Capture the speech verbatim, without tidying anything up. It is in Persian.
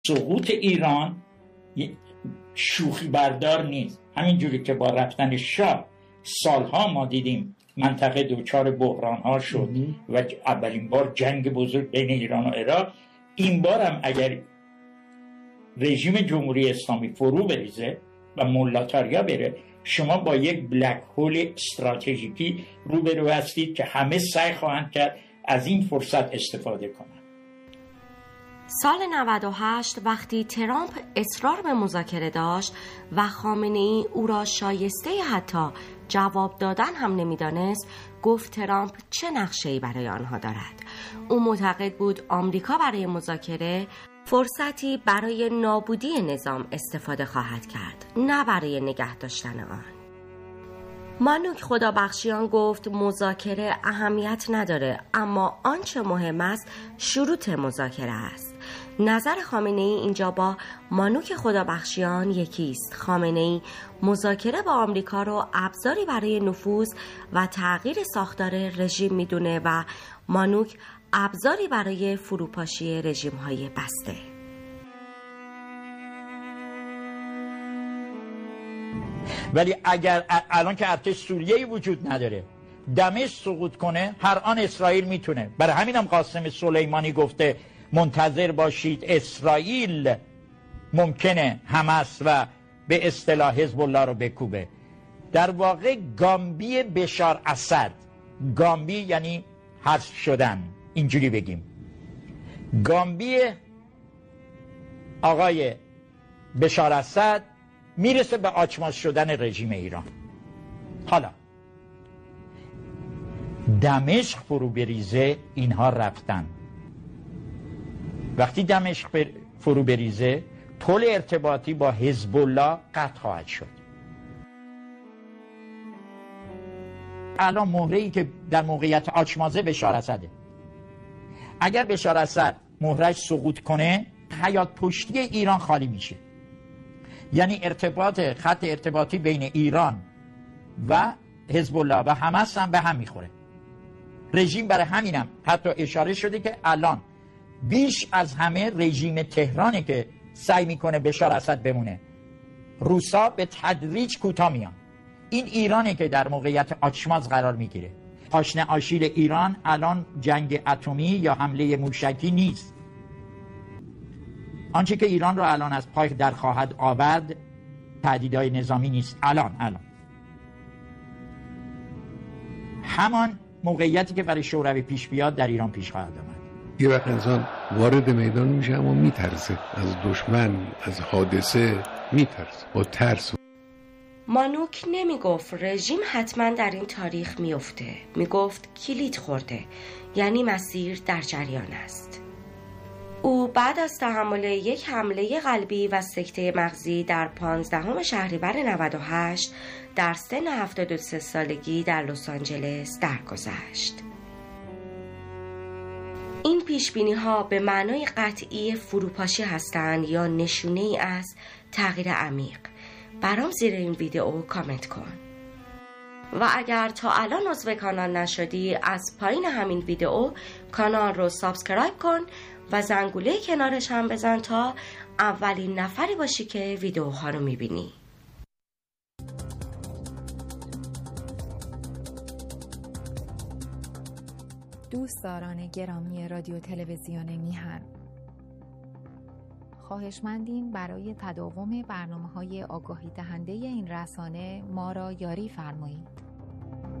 سقوط ایران شوخی بردار نیست. همینجوری که با رفتن شاه سالها ما دیدیم منطقه دوچار بحران ها شد و اولین بار جنگ بزرگ بین ایران و عراق، این بار هم اگر رژیم جمهوری اسلامی فرو بریزه و مولاتاریا بره، شما با یک بلک هول استراتژیکی روبرو هستید که همه سعی خواهند کرد از این فرصت استفاده کنند. سال نود و هشت وقتی ترامپ اصرار به مذاکره داشت و خامنه‌ای او را شایسته حتی جواب دادن هم نمی‌دانست، گفت ترامپ چه نقشه‌ای برای آنها دارد. او معتقد بود آمریکا برای مذاکره فرصتی برای نابودی نظام استفاده خواهد کرد، نه برای نگه داشتن آن. مانوک خدابخشیان گفت مذاکره اهمیت نداره، اما آنچه مهم است شروط مذاکره است. نظر خامنه‌ای اینجا با مانوک خدابخشیان یکی است. خامنه‌ای مذاکره با آمریکا رو ابزاری برای نفوذ و تغییر ساختار رژیم میدونه و مانوک ابزاری برای فروپاشی رژیم‌های بسته. ولی اگر الان که ارتش سوریه‌ای وجود نداره، دمشق سقوط کنه، هر آن اسرائیل میتونه. برای همینم قاسم سلیمانی گفته منتظر باشید اسرائیل ممکنه حماس و به اصطلاح حزب الله رو بکوبه. در واقع گامبی بشار اسد، گامبی یعنی حذف شدن، اینجوری بگیم، گامبی آقای بشار اسد میرسه به آچماز شدن رژیم ایران. حالا دمشق فرو بریزه، اینها رفتن. وقتی دمشق فرو بریزه، پل ارتباطی با حزب الله قطع خواهد شد. الان مهره‌ای که در موقعیت آچمازه بشار اسده، اگر بشار اسد مهرش سقوط کنه، حیات پشتی ایران خالی میشه. یعنی ارتباط خط ارتباطی بین ایران و حزب الله و حماس هم به هم میخوره. رژیم برای همینم حتی اشاره شده که الان بیش از همه رژیم تهرانه که سعی میکنه بشار اسد بمونه. روسا به تدریج کوتاه میان. این ایرانه که در موقعیت آچماز قرار میگیره. پاشنه آشیل ایران الان جنگ اتمی یا حمله موشکی نیست. آنچه که ایران رو الان از پای در خواهد آورد تهدیدهای نظامی نیست. الان الان همان موقعیتی که برای شوروی پیش بیاد در ایران پیش خواهد آمد. یه وقت انسان وارد میدان میشه اما میترسه از دشمن، از حادثه میترسه، با ترس. مانوک نمیگفت رژیم حتما در این تاریخ میفته، میگفت کلید خورده، یعنی مسیر در جریان است. او بعد از تحمل یک حمله قلبی و سکته مغزی در پانزدهم شهریور نود و هشت در سن هفتاد و سه سالگی در لس آنجلس درگذشت. این پیشبینی ها به معنای قطعی فروپاشی هستند یا نشونه ای از تغییر عمیق؟ برام زیر این ویدیو کامنت کن. و اگر تا الان عضو کانال نشدی، از پایین همین ویدیو کانال رو سابسکرایب کن و زنگوله کنارش هم بزن تا اولین نفری باشی که ویدیوها رو میبینی. دوستداران گرامی رادیو تلویزیون میهن، خواهشمندیم برای تداوم برنامه‌های آگاهی دهنده این رسانه ما را یاری فرمایید.